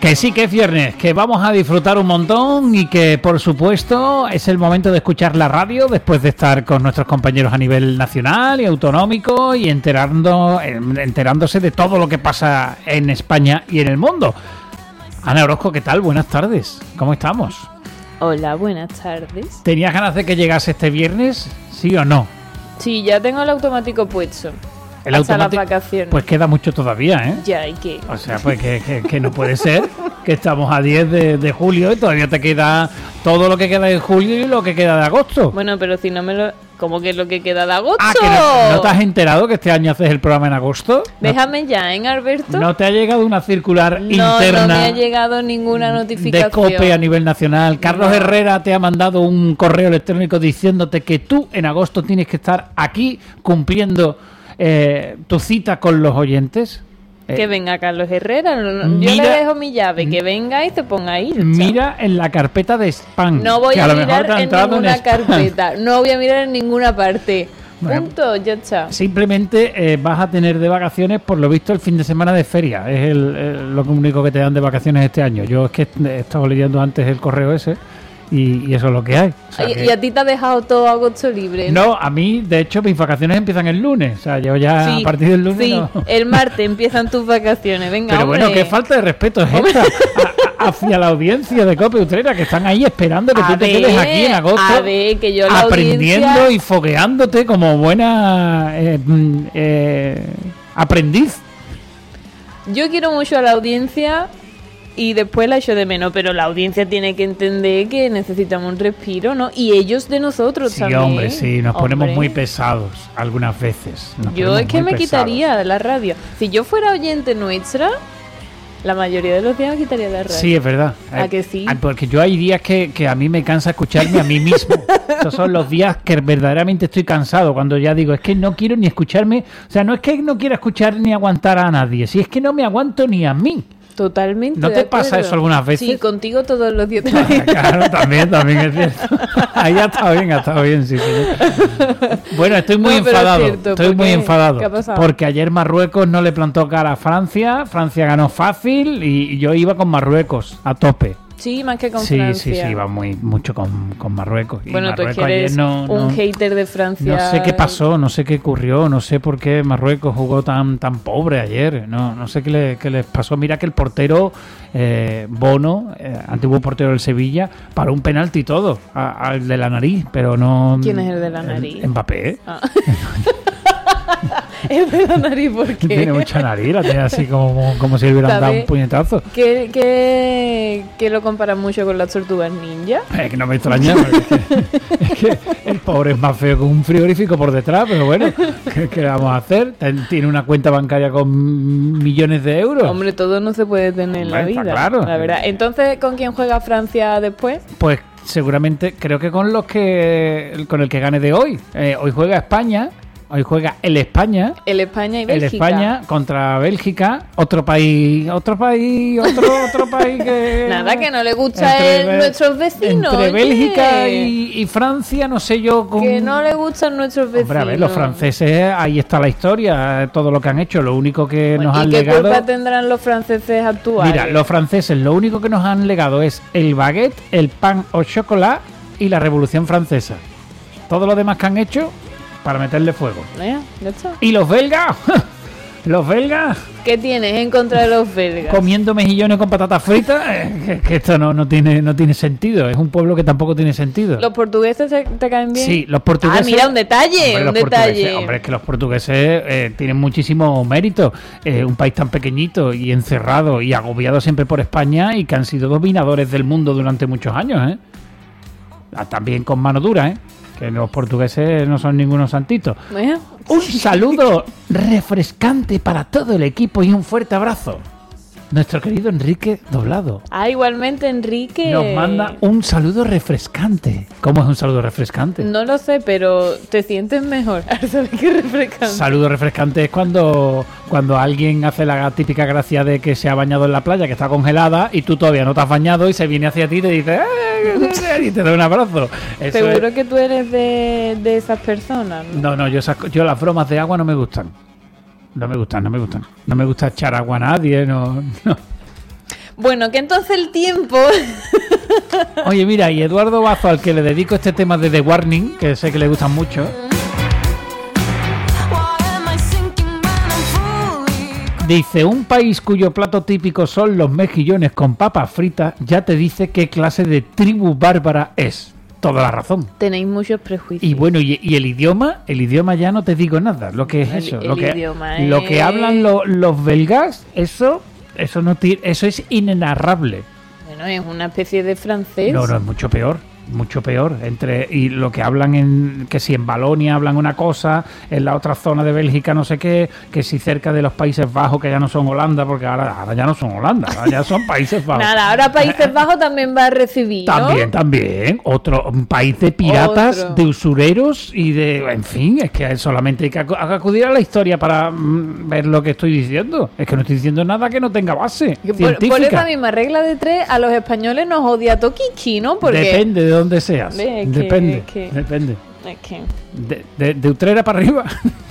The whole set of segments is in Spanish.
Que sí que es viernes, que vamos a disfrutar un montón y que por supuesto es el momento de escuchar la radio después de estar con nuestros compañeros a nivel nacional y autonómico y enterándose de todo lo que pasa en España y en el mundo. Ana Orozco, ¿qué tal? Buenas tardes, ¿cómo estamos? Hola, buenas tardes. ¿Tenías ganas de que llegase este viernes? ¿Sí o no? Sí, ya tengo el automático puesto. El hasta automático, las vacaciones. Pues queda mucho todavía, ¿eh? Ya, ¿y qué? O sea, pues que no puede ser que estamos a 10 de julio y todavía te queda todo lo que queda de julio y lo que queda de agosto. Bueno, pero si no me lo... ¿Cómo que es lo que queda de agosto? Ah, ¿que no te has enterado que este año haces el programa en agosto? Déjame ya, Alberto? ¿No te ha llegado una circular interna? No me ha llegado ninguna notificación. De COPE a nivel nacional. Carlos Herrera te ha mandado un correo electrónico diciéndote que tú en agosto tienes que estar aquí cumpliendo tu cita con los oyentes. Que venga Carlos Herrera, yo mira, le dejo mi llave, que venga y se ponga ahí. Mira en la carpeta de spam. No voy a mirar en ninguna spam. carpeta, no voy a mirar en ninguna parte. Bueno, punto, ya está. Simplemente vas a tener de vacaciones, por lo visto, el fin de semana de feria. Es lo único que te dan de vacaciones este año. Yo es que he estado leyendo antes el correo ese. Y eso es lo que hay. O sea, ¿Y a ti te ha dejado todo agosto libre? No, a mí, de hecho, mis vacaciones empiezan el lunes. O sea, yo ya sí, a partir del lunes. Sí, no. El martes empiezan tus vacaciones. Venga, pero hombre. Bueno, qué falta de respeto es esta hacia la audiencia de COPE Utrera, que están ahí esperando que tú te quedes aquí en agosto. A ver, que yo la aprendiendo audiencia... y fogueándote como buena aprendiz. Yo quiero mucho a la audiencia... Y después la echo de menos, pero la audiencia tiene que entender que necesitamos un respiro, ¿no? Y ellos de nosotros sí, también. Hombre, sí, nos ponemos muy pesados algunas veces. Yo es que me quitaría de la radio. Si yo fuera oyente nuestra, la mayoría de los días me quitaría de la radio. Sí, es verdad. ¿A que sí? Porque yo hay días que a mí me cansa escucharme a mí mismo. Esos son los días que verdaderamente estoy cansado, cuando ya digo, es que no quiero ni escucharme. O sea, no es que no quiera escuchar ni aguantar a nadie, si es que no me aguanto ni a mí. Totalmente. ¿No te pasa eso algunas veces? Sí, contigo todos los días. Claro, también es cierto. Ahí ha estado bien, sí. Bueno, estoy muy enfadado. Estoy muy enfadado. ¿Qué ha pasado? Porque ayer Marruecos no le plantó cara a Francia. Francia ganó fácil y yo iba con Marruecos a tope. Sí, más que con Francia. Sí, iba mucho con Marruecos. Y bueno, Marruecos tú es que eres un hater de Francia. No sé qué pasó, no sé qué ocurrió, no sé por qué Marruecos jugó tan pobre ayer. No sé qué les pasó. Mira que el portero Bono, antiguo portero del Sevilla, paró un penalti y todo, al de la nariz, pero no... ¿Quién es el de la nariz? Mbappé. Ah. Es de la nariz, ¿por qué? Tiene mucha nariz, la tiene así como si le hubieran dado un puñetazo. ¿Que lo comparan mucho con las tortugas ninja? Es que no me extraña, es que el pobre es más feo que un frigorífico por detrás, pero bueno, ¿qué vamos a hacer? Tiene una cuenta bancaria con millones de euros. Hombre, todo no se puede tener en la vida, claro. La verdad. Entonces, ¿con quién juega Francia después? Pues seguramente, creo que con el que gane de hoy. Hoy juega España. Hoy juega el España. El España y Bélgica. El España contra Bélgica. Otro país que... Nada, que no le gusta nuestros vecinos. Entre Bélgica y Francia, no sé yo... Que no le gustan nuestros vecinos. Hombre, a ver, los franceses, ahí está la historia, todo lo que han hecho. Lo único que nos han legado... ¿Y qué culpa tendrán los franceses actuales? Mira, los franceses lo único que nos han legado es el baguette, el pan au chocolat y la Revolución Francesa. Todo lo demás que han hecho... para meterle fuego. Ya está. ¿Y los belgas? ¿Los belgas? ¿Qué tienes en contra de los belgas? Comiendo mejillones con patatas fritas. Que esto no tiene sentido. Es un pueblo que tampoco tiene sentido. ¿Los portugueses te caen bien? Sí, los portugueses... Ah, mira, un detalle, Hombre, es que los portugueses tienen muchísimo mérito. Un país tan pequeñito y encerrado y agobiado siempre por España y que han sido dominadores del mundo durante muchos años, También con mano dura, que los portugueses no son ningunos santitos. Un saludo refrescante para todo el equipo y un fuerte abrazo. Nuestro querido Enrique Doblado. Ah, igualmente Enrique. Nos manda un saludo refrescante. ¿Cómo es un saludo refrescante? No lo sé, pero te sientes mejor al saber que es refrescante. Saludo refrescante es cuando alguien hace la típica gracia de que se ha bañado en la playa, que está congelada, y tú todavía no te has bañado y se viene hacia ti y te dice y te da un abrazo. Eso ¿Seguro es... que tú eres de esas personas? No, yo las bromas de agua no me gustan. No me gustan. No me gusta echar agua a nadie, no. Bueno, que entonces el tiempo... Oye, mira, y Eduardo Bazo, al que le dedico este tema de The Warning, que sé que le gustan mucho, dice, un país cuyo plato típico son los mejillones con papas fritas, ya te dice qué clase de tribu bárbara es. Toda la razón. Tenéis muchos prejuicios. Y bueno, y el idioma ya no te digo nada. Lo que es eso, lo que hablan los belgas, eso es inenarrable. Bueno, es una especie de francés. No, es mucho peor. Y lo que hablan que si en Valonia hablan una cosa, en la otra zona de Bélgica no sé qué, que si cerca de los Países Bajos, que ya no son Holanda, porque ahora ya no son Holanda, ahora ya son Países Bajos. Nada, ahora Países Bajos también va a recibir, ¿no? También, un país de piratas, de usureros y en fin, es que solamente hay que acudir a la historia para ver lo que estoy diciendo. Es que no estoy diciendo nada que no tenga base científica. Por esa misma regla de 3, a los españoles nos odia Toquichi, ¿no? Porque... Depende de dónde seas. Depende. De Utrera para arriba.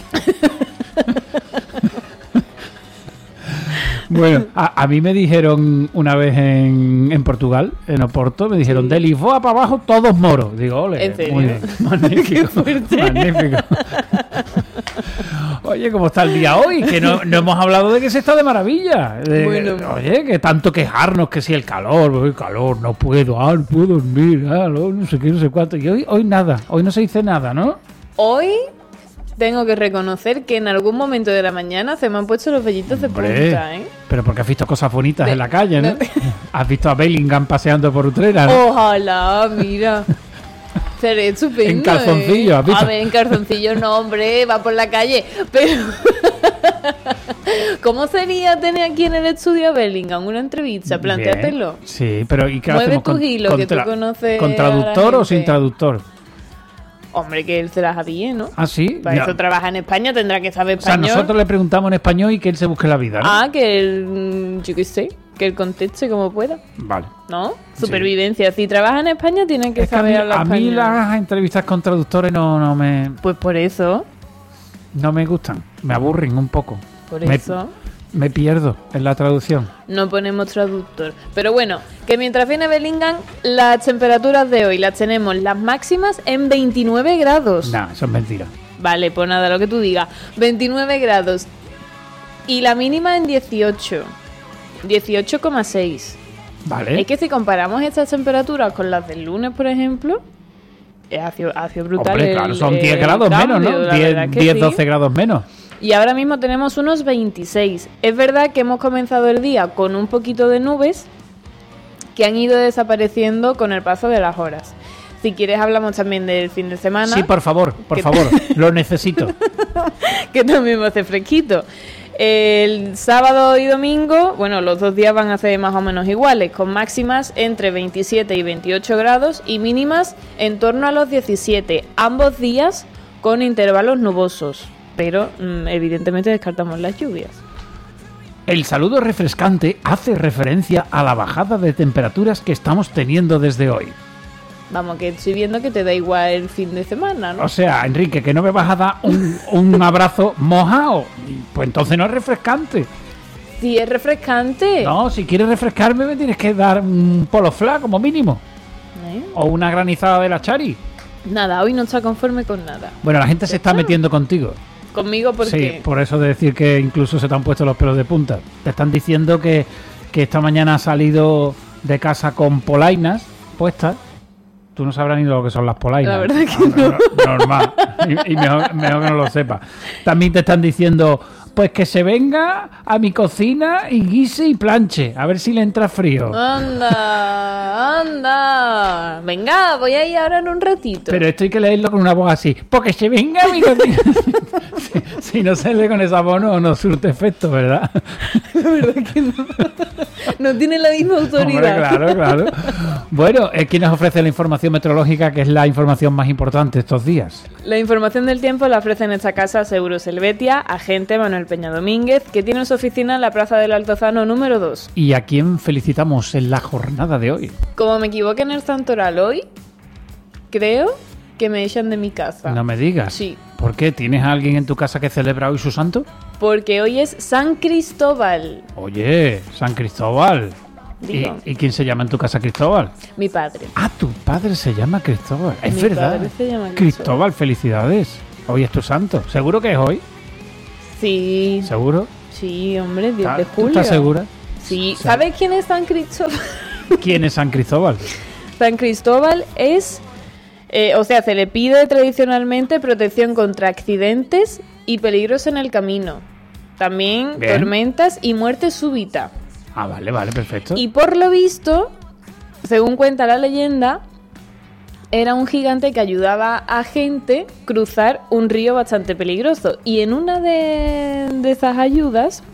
Bueno, a mí me dijeron una vez en Portugal, en Oporto, me dijeron, de Lisboa para abajo todos moros. Digo, ole, ¿en serio? Muy bien, magnífico. Magnífico. Oye, ¿cómo está el día hoy? Que no hemos hablado de que se está de maravilla. Oye, que tanto quejarnos, que si el calor, no puedo dormir, no sé qué, no sé cuánto. Y hoy nada, hoy no se dice nada, ¿no? Hoy tengo que reconocer que en algún momento de la mañana se me han puesto los vellitos de punta, ¿eh? Pero porque has visto cosas bonitas en la calle, ¿no? Has visto a Bellingham paseando por Utrera, ¿no? Ojalá, mira. Seré estupendo. En calzoncillo, ¿has visto? A ver, en calzoncillo no, hombre, va por la calle. Pero ¿cómo sería tener aquí en el estudio a Bellingham una entrevista? Plantéatelo. Sí, pero ¿y qué mueve hacemos? Tu hilo, que tú conoces ¿Con traductor o sin traductor? Hombre, que él se las bien, ¿no? Ah, sí. Para eso trabaja en España, tendrá que saber español. O sea, nosotros le preguntamos en español y que él se busque la vida, ¿no? Ah, que él, yo qué sé, que él conteste como pueda. Vale. ¿No? Supervivencia. Sí. Si trabaja en España, tiene que saber hablar español. A mí las entrevistas con traductores no me... Pues por eso. No me gustan. Me aburren un poco. Por eso. Me pierdo en la traducción. No ponemos traductor. Pero bueno, que mientras viene Bellingham, las temperaturas de hoy las tenemos las máximas en 29 grados. No, eso es mentira. Vale, pues nada, lo que tú digas. 29 grados. Y la mínima en 18. 18,6. Vale. Es que si comparamos estas temperaturas con las del lunes, por ejemplo, ha sido brutal. Hombre, claro, son 10 grados cambio, menos, ¿no? 10, 12 grados menos. Y ahora mismo tenemos unos 26. Es verdad que hemos comenzado el día con un poquito de nubes que han ido desapareciendo con el paso de las horas. Si quieres hablamos también del fin de semana. Sí, por favor, lo necesito. Que también va a hacer fresquito. El sábado y domingo, bueno, los dos días van a ser más o menos iguales, con máximas entre 27 y 28 grados y mínimas en torno a los 17, ambos días con intervalos nubosos. Pero evidentemente descartamos las lluvias. El saludo refrescante hace referencia a la bajada de temperaturas que estamos teniendo desde hoy. Vamos, que estoy viendo que te da igual el fin de semana, ¿no? O sea, Enrique, que no me vas a dar un abrazo mojado. Pues entonces no es refrescante. Sí, es refrescante. No, si quieres refrescarme me tienes que dar un polo fla como mínimo. O una granizada de la Chari. Nada, hoy no está conforme con nada. Bueno, la gente se está metiendo contigo. ¿Conmigo por qué? Sí, por eso de decir que incluso se te han puesto los pelos de punta. Te están diciendo que esta mañana ha salido de casa con polainas puestas. Tú no sabrás ni lo que son las polainas. La verdad que no. Normal. Y mejor que no lo sepas. También te están diciendo, pues que se venga a mi cocina y guise y planche. A ver si le entra frío. Anda. Venga, voy a ir ahora en un ratito. Pero esto hay que leerlo con una voz así. Porque se venga a mi cocina. si no se lee con esa voz no surte efecto, ¿verdad? La verdad que no. No tiene la misma autoridad. Hombre, claro. Bueno, ¿quién nos ofrece la información meteorológica, que es la información más importante estos días? La información del tiempo la ofrece en esta casa Seguros Helvetia, agente Manuel Peña Domínguez, que tiene su oficina en la Plaza del Altozano número 2. ¿Y a quién felicitamos en la jornada de hoy? Como me equivoqué en el santoral hoy, creo que me echan de mi casa. No me digas. Sí. ¿Por qué? ¿Tienes a alguien en tu casa que celebra hoy su santo? Porque hoy es San Cristóbal. Oye, San Cristóbal. digo. ¿Y quién se llama en tu casa Cristóbal? Mi padre. Ah, tu padre se llama Cristóbal. Es Mi verdad. padre se llama Cristóbal, felicidades. Hoy es tu santo. ¿Seguro que es hoy? Sí. ¿Seguro? Sí, hombre, 10 de ¿Tú julio. estás segura? Sí. ¿Sabes quién es San Cristóbal? ¿Quién es San Cristóbal? San Cristóbal es... se le pide tradicionalmente protección contra accidentes y peligros en el camino. También Bien. tormentas y muerte súbita. Ah, vale, perfecto. Y por lo visto, según cuenta la leyenda, era un gigante que ayudaba a gente cruzar un río bastante peligroso. Y en una de esas ayudas,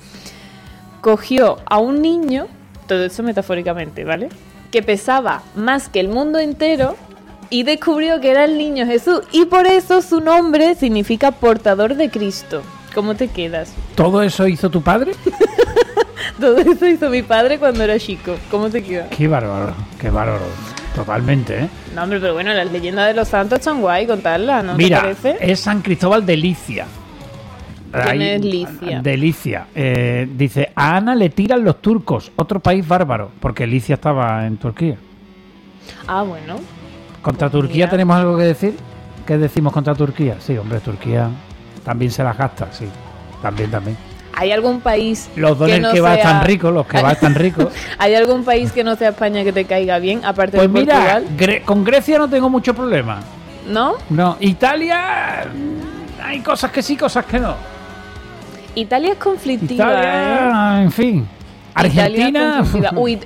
cogió a un niño, todo eso metafóricamente, ¿vale?, que pesaba más que el mundo entero y descubrió que era el niño Jesús. Y por eso su nombre significa portador de Cristo. ¿Cómo te quedas? ¿Todo eso hizo tu padre? Todo eso hizo mi padre cuando era chico. ¿Cómo te quedas? Qué bárbaro. Totalmente, ¿eh? No, hombre, pero bueno, las leyendas de los santos son guay contarlas, ¿no? Mira, ¿Te parece? es San Cristóbal de Licia. ¿Quién es Licia? De Licia. Dice, a Ana le tiran los turcos, otro país bárbaro, porque Licia estaba en Turquía. Ah, bueno. ¿Contra Pues Turquía mira. tenemos algo que decir? ¿Qué decimos contra Turquía? Sí, hombre, Turquía también se las gasta, sí. También. ¿Hay algún país Los dones no que va sea- tan ricos, los que va tan ricos. ¿Hay algún país que no sea España que te caiga bien, aparte Pues de mira, Portugal? con Grecia no tengo mucho problema. ¿No? No, Italia, hay cosas que sí, cosas que no. Italia es conflictiva, ¿eh? Italia, en fin. Argentina. Italia es conflictiva. Uy,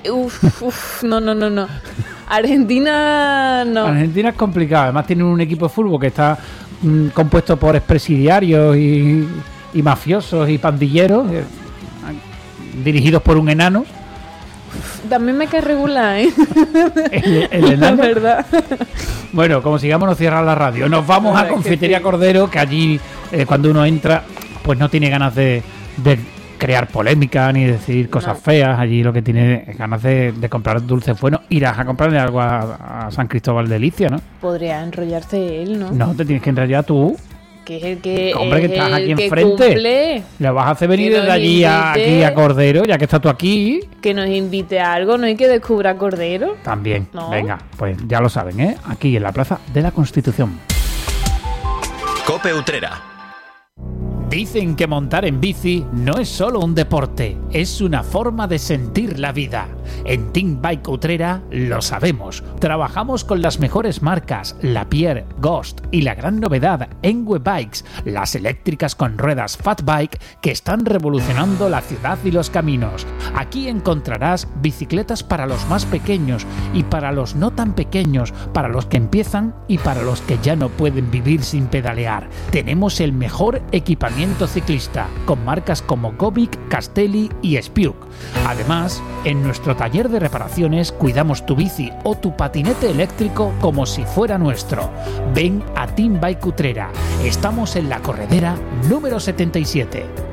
no. Argentina, no. Argentina es complicado. Además tienen un equipo de fútbol que está compuesto por expresidiarios y mafiosos y pandilleros, dirigidos por un enano. También me cae regular, ¿eh? El La enano. verdad. Bueno, como sigamos nos cierran la radio. Nos vamos La a verdad que Confitería sí. Cordero, que allí cuando uno entra, pues no tiene ganas de crear polémica ni decir cosas No. feas. Allí lo que tiene es ganas de comprar dulces buenos. Irás a comprarle algo a San Cristóbal de Licia, ¿no? Podría enrollarse él, ¿no? No, te tienes que enrollar tú. Que es el que, Hombre, que es estás el aquí que enfrente. cumple, Le vas a hacer venir Que desde nos allí invite. aquí a Cordero, ya que estás tú aquí. que nos invite a algo, no hay que descubrir Cordero. También. ¿No? Venga, pues ya lo saben, ¿eh? Aquí en la Plaza de la Constitución. Cope Utrera. Dicen que montar en bici no es solo un deporte, es una forma de sentir la vida. En Team Bike Utrera lo sabemos. Trabajamos con las mejores marcas, Lapierre, Ghost y la gran novedad, Enwe Bikes, las eléctricas con ruedas Fat Bike que están revolucionando la ciudad y los caminos. Aquí encontrarás bicicletas para los más pequeños y para los no tan pequeños, para los que empiezan y para los que ya no pueden vivir sin pedalear. Tenemos el mejor equipamiento ciclista, con marcas como Gobic, Castelli y Spiuk. Además, en nuestro taller de reparaciones cuidamos tu bici o tu patinete eléctrico como si fuera nuestro. Ven a Team Bike Utrera. Estamos en la corredera número 77.